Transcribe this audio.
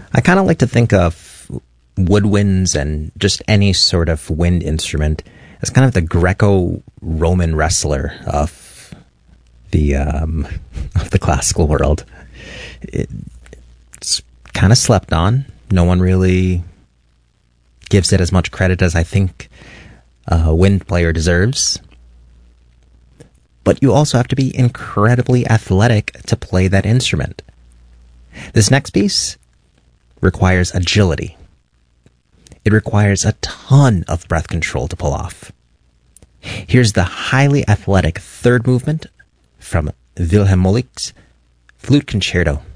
I kind of like to think of woodwinds and just any sort of wind instrument as kind of the Greco-Roman wrestler of the classical world. It's kind of slept on. No one really gives it as much credit as I think a wind player deserves. But you also have to be incredibly athletic to play that instrument. This next piece requires agility. It requires a ton of breath control to pull off. Here's the highly athletic third movement from Wilhelm Moelik's Flute Concerto.